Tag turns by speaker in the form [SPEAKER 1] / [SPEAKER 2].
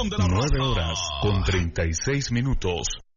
[SPEAKER 1] estación de la
[SPEAKER 2] 9 horas con 36 minutos.